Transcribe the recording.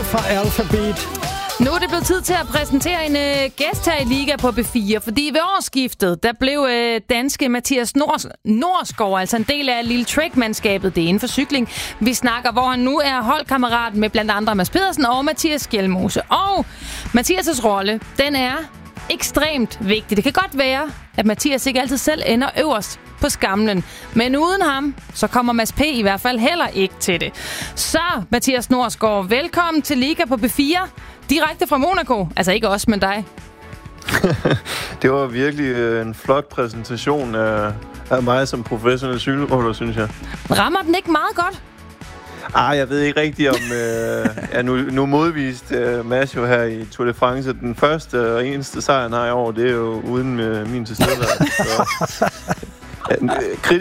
fra Alphabet. Nu er det blevet tid til at præsentere en gæst her i Liga på B4, fordi ved årsskiftet, der blev danske Mathias Norsgaard, altså en del af Lille Trek-mandskabet, det er inden for cykling. Vi snakker, hvor han nu er holdkammerat med blandt andre Mads Pedersen og Mathias Skjelmose. Og Mathias' rolle, den er ekstremt vigtig. Det kan godt være, at Mathias ikke altid selv ender øverst på skamlen. Men uden ham, så kommer Mads P. i hvert fald heller ikke til det. Så, Mathias Norsgaard, velkommen til Liga på B4. Direkte fra Monaco. Altså ikke os, men dig. Det var virkelig en flot præsentation af mig som professionel cykelrytter, synes jeg. Rammer den ikke meget godt? Jeg ved ikke rigtigt om... nu modviste Mads jo her i Tour de France. Den første og eneste sejr, han har i år, det er jo uden min tilstedeværelse.